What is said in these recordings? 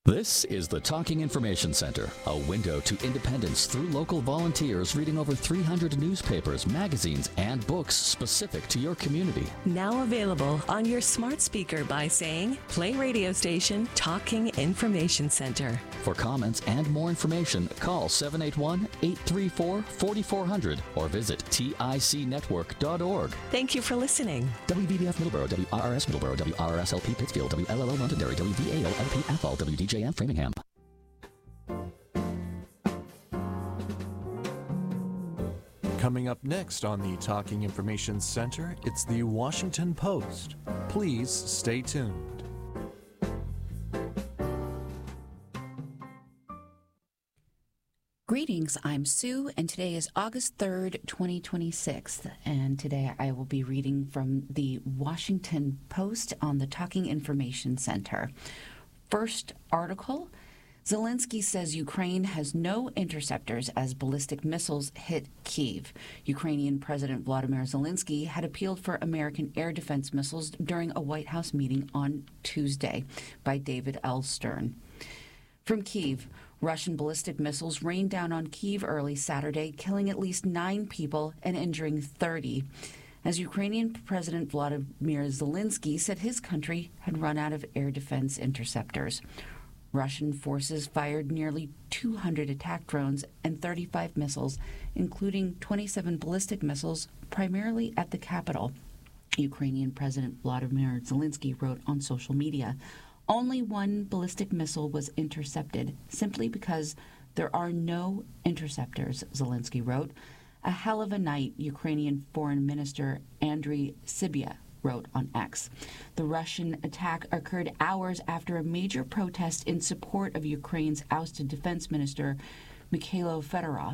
This is the Talking Information Center, a window to independence through local volunteers reading over 300 newspapers, magazines, and books specific to your community. Now available on your smart speaker by saying, play radio station Talking Information Center. For comments and more information, call 781-834-4400 or visit ticnetwork.org. Thank you for listening. WBBF Middleborough, WRRS Middleborough, WRRS-LP Pittsfield, WLLO Londonderry, WVAO-LP Athol, WDJM Framingham. Coming up next on the Talking Information Center, it's the Washington Post. Please stay tuned. Greetings, I'm Sue, and today is August 3rd, 2026, and today I will be reading from the Washington Post on the Talking Information Center. First article, Zelensky says Ukraine has no interceptors as ballistic missiles hit Kyiv. Ukrainian President Vladimir Zelensky had appealed for American air defense missiles during a White House meeting on Tuesday by David L. Stern. From Kyiv, Russian ballistic missiles rained down on Kyiv early Saturday, killing at least 9 people and injuring 30, as Ukrainian President Vladimir Zelensky said his country had run out of air defense interceptors. Russian forces fired nearly 200 attack drones and 35 missiles, including 27 ballistic missiles, primarily at the capital. Ukrainian President Vladimir Zelensky wrote on social media, "Only one ballistic missile was intercepted, simply because there are no interceptors," Zelensky wrote. "A hell of a night," Ukrainian Foreign Minister Andriy Sybiha wrote on X. The Russian attack occurred hours after a major protest in support of Ukraine's ousted defense minister Mikhailo Fedorov,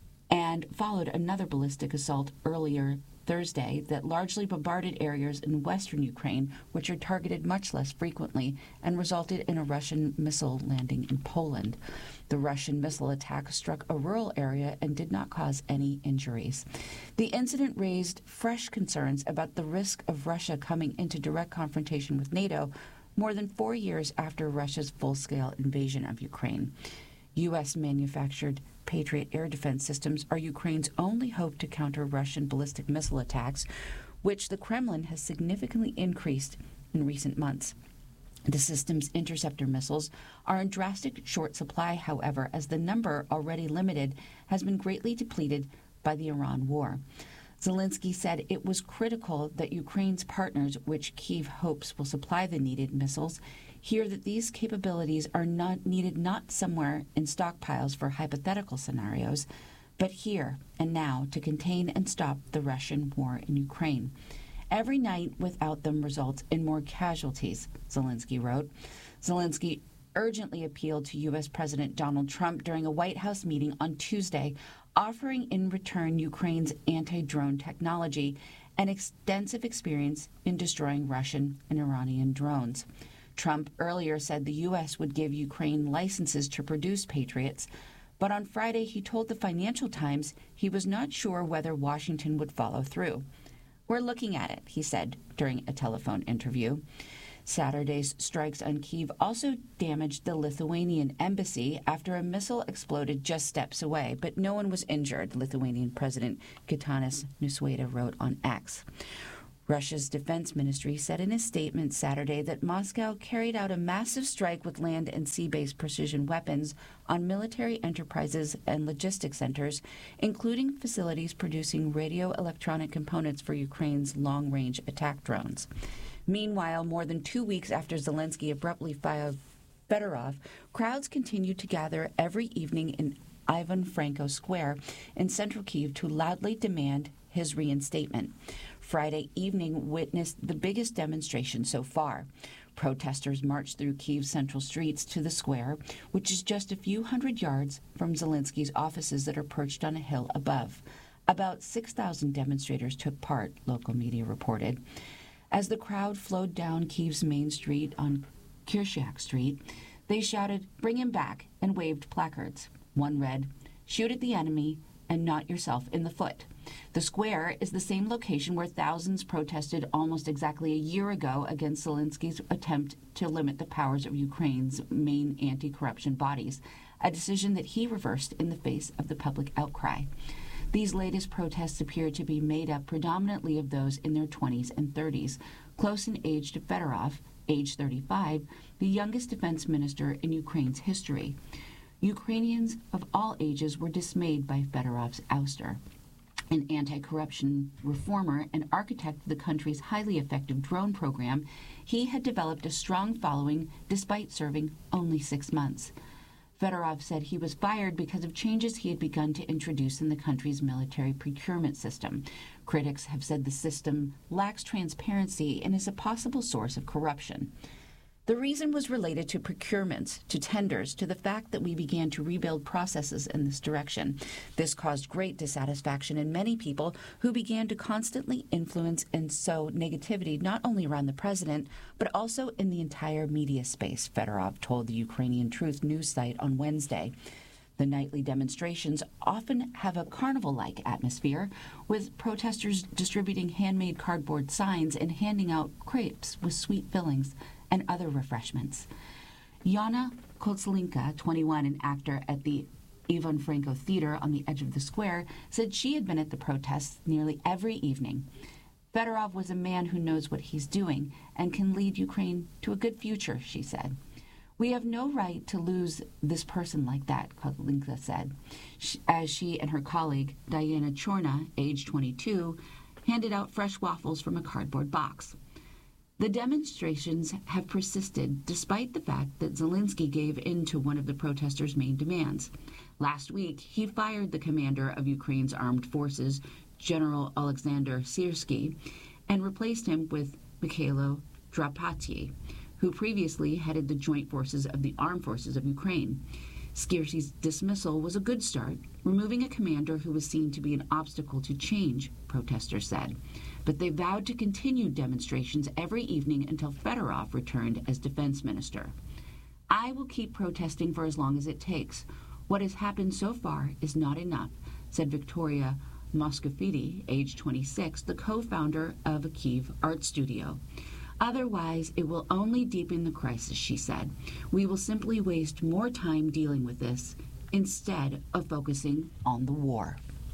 and followed another ballistic assault earlier Thursday that largely bombarded areas in western Ukraine, which are targeted much less frequently, and resulted in a Russian missile landing in Poland. The Russian missile attack struck a rural area and did not cause any injuries. The incident raised fresh concerns about the risk of Russia coming into direct confrontation with NATO more than 4 years after Russia's full-scale invasion of Ukraine. U.S.-manufactured Patriot air defense systems are Ukraine's only hope to counter Russian ballistic missile attacks, which the Kremlin has significantly increased in recent months. The system's interceptor missiles are in drastic short supply, however, as the number, already limited, has been greatly depleted by the Iran war. Zelensky said it was critical that Ukraine's partners, which Kyiv hopes will supply the needed missiles, hear that these capabilities are not needed not somewhere in stockpiles for hypothetical scenarios, but here and now to contain and stop the Russian war in Ukraine. Every night without them results in more casualties, Zelensky wrote. Zelensky urgently appealed to U.S. President Donald Trump during a White House meeting on Tuesday, offering in return Ukraine's anti-drone technology and extensive experience in destroying Russian and Iranian drones. Trump earlier said the U.S. would give Ukraine licenses to produce Patriots, but on Friday he told the Financial Times he was not sure whether Washington would follow through. "We're looking at it," he said during a telephone interview. Saturday's strikes on Kyiv also damaged the Lithuanian embassy after a missile exploded just steps away, but no one was injured, Lithuanian President Gitanas Nausėda wrote on X. Russia's defense ministry said in a statement Saturday that Moscow carried out a massive strike with land and sea-based precision weapons on military enterprises and logistics centers, including facilities producing radio-electronic components for Ukraine's long-range attack drones. Meanwhile, more than 2 weeks after Zelensky abruptly fired Fedorov, crowds continued to gather every evening in Ivan Franko Square in central Kyiv to loudly demand his reinstatement. Friday evening witnessed the biggest demonstration so far. Protesters marched through Kyiv's central streets to the square, which is just a few hundred yards from Zelensky's offices that are perched on a hill above. About 6,000 demonstrators took part, local media reported. As the crowd flowed down Kyiv's main street on Kirshak Street, they shouted, "Bring him back," and waved placards. One read, "Shoot at the enemy and not yourself in the foot." The square is the same location where thousands protested almost exactly a year ago against Zelensky's attempt to limit the powers of Ukraine's main anti-corruption bodies, a decision that he reversed in the face of the public outcry. These latest protests appear to be made up predominantly of those in their 20s and 30s, close in age to Fedorov, age 35, the youngest defense minister in Ukraine's history. Ukrainians of all ages were dismayed by Fedorov's ouster. An anti-corruption reformer and architect of the country's highly effective drone program, he had developed a strong following despite serving only 6 months. Fedorov said he was fired because of changes he had begun to introduce in the country's military procurement system. Critics have said the system lacks transparency and is a possible source of corruption. The reason was related to procurements, to tenders, to the fact that we began to rebuild processes in this direction. This caused great dissatisfaction in many people who began to constantly influence and sow negativity not only around the president, but also in the entire media space, Fedorov told the Ukrainian Truth news site on Wednesday. The nightly demonstrations often have a carnival-like atmosphere, with protesters distributing handmade cardboard signs and handing out crepes with sweet fillings and other refreshments. Yana Kozelinka, 21, an actor at the Ivan Franko Theater on the edge of the square, said she had been at the protests nearly every evening. Fedorov was a man who knows what he's doing and can lead Ukraine to a good future, she said. We have no right to lose this person like that, Kozelinka said, as she and her colleague, Diana Chorna, age 22, handed out fresh waffles from a cardboard box. The demonstrations have persisted despite the fact that Zelensky gave in to one of the protesters' main demands. Last week, he fired the commander of Ukraine's armed forces, General Alexander Syrsky, and replaced him with Mikhailo Drapatyi, who previously headed the joint forces of the armed forces of Ukraine. Syrsky's dismissal was a good start, removing a commander who was seen to be an obstacle to change, protesters said. But they vowed to continue demonstrations every evening until Fedorov returned as defense minister. I will keep protesting for as long as it takes. What has happened so far is not enough, said Victoria Moscofidi, age 26, the co-founder of a Kyiv art studio. Otherwise, it will only deepen the crisis, she said. We will simply waste more time dealing with this instead of focusing on the war.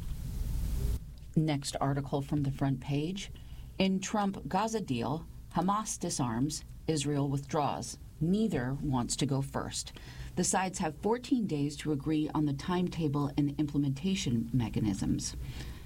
Next article from the front page. In Trump-Gaza deal, Hamas disarms, Israel withdraws. Neither wants to go first. The sides have 14 days to agree on the timetable and implementation mechanisms.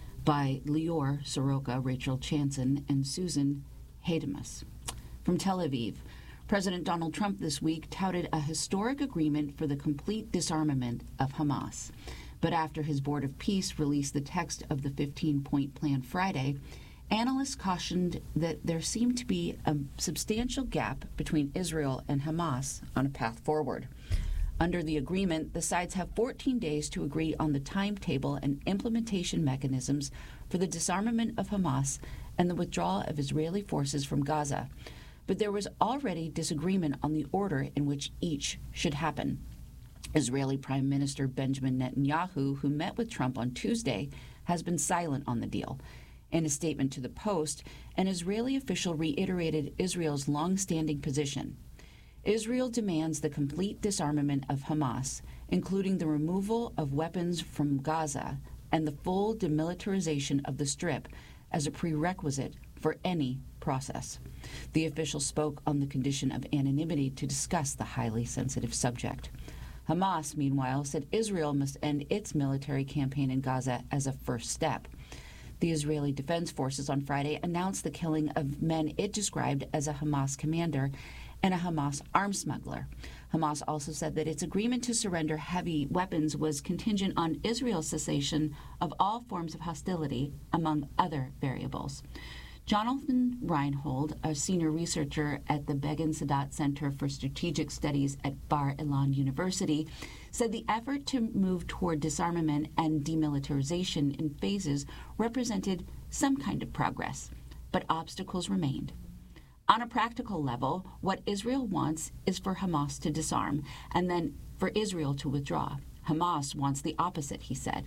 By Lior Soroka, Rachel Chanson, and Susan Hademus. From Tel Aviv, President Donald Trump this week touted a historic agreement for the complete disarmament of Hamas. But after his Board of Peace released the text of the 15-point plan Friday, analysts cautioned that there seemed to be a substantial gap between Israel and Hamas on a path forward. Under the agreement, the sides have 14 days to agree on the timetable and implementation mechanisms for the disarmament of Hamas and the withdrawal of Israeli forces from Gaza. But there was already disagreement on the order in which each should happen. Israeli Prime Minister Benjamin Netanyahu, who met with Trump on Tuesday, has been silent on the deal. In a statement to the Post, an Israeli official reiterated Israel's long-standing position. Israel demands the complete disarmament of Hamas, including the removal of weapons from Gaza and the full demilitarization of the Strip as a prerequisite for any process. The official spoke on the condition of anonymity to discuss the highly sensitive subject. Hamas, meanwhile, said Israel must end its military campaign in Gaza as a first step. The Israeli Defense Forces on Friday announced the killing of men it described as a Hamas commander and a Hamas arms smuggler. Hamas also said that its agreement to surrender heavy weapons was contingent on Israel's cessation of all forms of hostility, among other variables. Jonathan Reinhold, a senior researcher at the Begin Sadat Center for Strategic Studies at Bar Ilan University, said the effort to move toward disarmament and demilitarization in phases represented some kind of progress, but obstacles remained. On a practical level, what Israel wants is for Hamas to disarm and then for Israel to withdraw. Hamas wants the opposite, he said.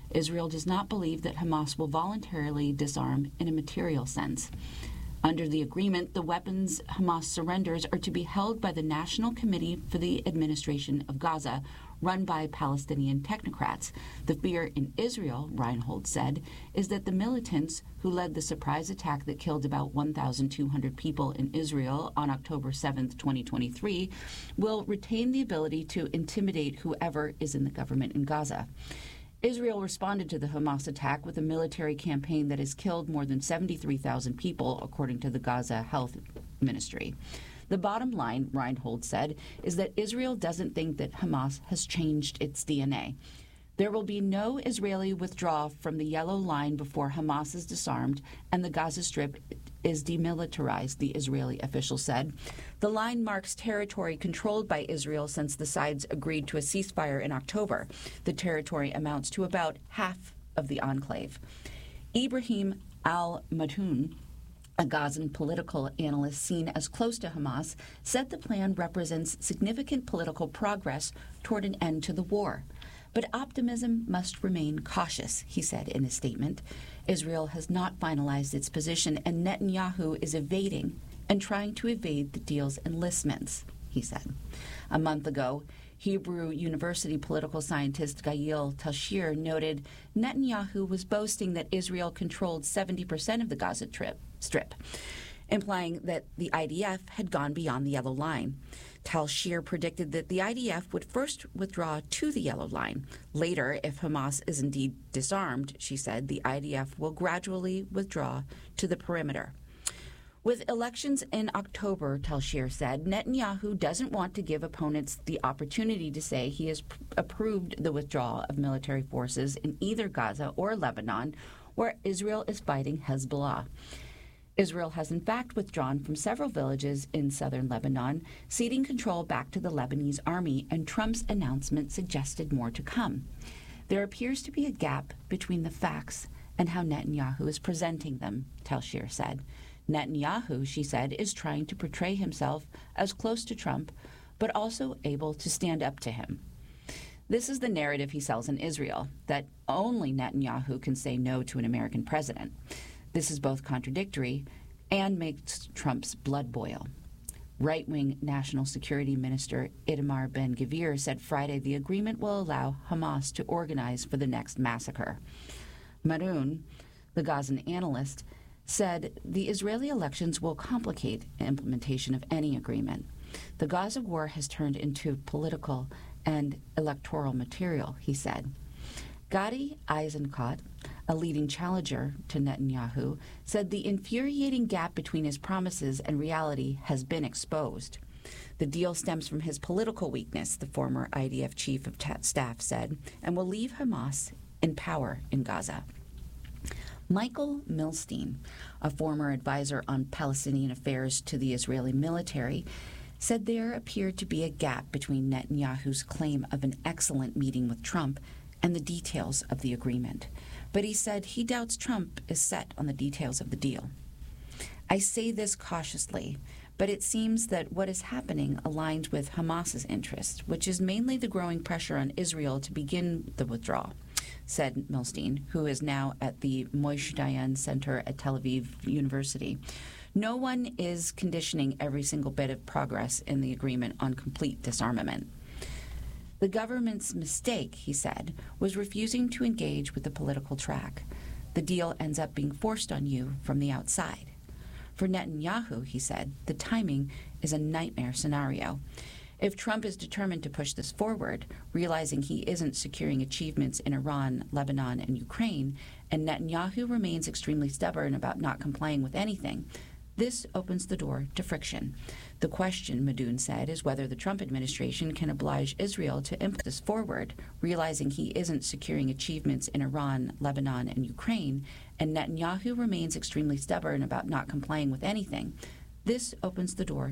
Israel does not believe that Hamas will voluntarily disarm in a material sense. Under the agreement, the weapons Hamas surrenders are to be held by the National Committee for the Administration of Gaza, run by Palestinian technocrats. The fear in Israel, Reinhold said, is that the militants who led the surprise attack that killed about 1,200 people in Israel on October 7, 2023, will retain the ability to intimidate whoever is in the government in Gaza. Israel responded to the Hamas attack with a military campaign that has killed more than 73,000 people, according to the Gaza Health Ministry. The bottom line, Reinhold said, is that Israel doesn't think that Hamas has changed its DNA. There will be no Israeli withdrawal from the yellow line before Hamas is disarmed and the Gaza Strip is demilitarized, the Israeli official said. The line marks territory controlled by Israel since the sides agreed to a ceasefire in October. The territory amounts to about half of the enclave. Ibrahim al-Matoun, a Gazan political analyst seen as close to Hamas, said the plan represents significant political progress toward an end to the war. But optimism must remain cautious, he said in a statement. Israel has not finalized its position, and Netanyahu is evading and trying to evade the deal's enlistments, he said. A month ago, Hebrew University political scientist Gail Tashir noted Netanyahu was boasting that Israel controlled 70% of the Gaza Strip, implying that the IDF had gone beyond the yellow line. Tashir predicted that the IDF would first withdraw to the yellow line. Later, if Hamas is indeed disarmed, she said, the IDF will gradually withdraw to the perimeter. With elections in October, Tashir said, Netanyahu doesn't want to give opponents the opportunity to say he has approved the withdrawal of military forces in either Gaza or Lebanon, where Israel is fighting Hezbollah. Israel has in fact withdrawn from several villages in southern Lebanon, ceding control back to the Lebanese army, and Trump's announcement suggested more to come. There appears to be a gap between the facts and how Netanyahu is presenting them, Tashir said. Netanyahu, she said, is trying to portray himself as close to Trump, but also able to stand up to him. This is the narrative he sells in Israel, that only Netanyahu can say no to an American president. This is both contradictory and makes Trump's blood boil. Right-wing National Security Minister Itamar Ben-Gvir said Friday the agreement will allow Hamas to organize for the next massacre. Maroun, the Gazan analyst, said the Israeli elections will complicate the implementation of any agreement. The Gaza war has turned into political and electoral material, he said. Gadi Eisenkot, a leading challenger to Netanyahu, said the infuriating gap between his promises and reality has been exposed. The deal stems from his political weakness, the former IDF chief of staff said, and will leave Hamas in power in Gaza. Michael Milstein, a former advisor on Palestinian affairs to the Israeli military, said there appeared to be a gap between Netanyahu's claim of an excellent meeting with Trump and the details of the agreement. But he said he doubts Trump is set on the details of the deal. I say this cautiously, but it seems that what is happening aligns with Hamas's interest, which is mainly the growing pressure on Israel to begin the withdrawal, said Milstein, who is now at the Moshe Dayan Center at Tel Aviv University. No one is conditioning every single bit of progress in the agreement on complete disarmament. The government's mistake, he said, was refusing to engage with the political track. The deal ends up being forced on you from the outside. For Netanyahu, he said, the timing is a nightmare scenario. If Trump is determined to push this forward, realizing he isn't securing achievements in Iran, Lebanon, and Ukraine, and Netanyahu remains extremely stubborn about not complying with anything, this opens the door to friction. The question, Madoun said, is whether the Trump administration can oblige Israel to implement this forward, realizing he isn't securing achievements in Iran, Lebanon, and Ukraine, and Netanyahu remains extremely stubborn about not complying with anything. This opens the door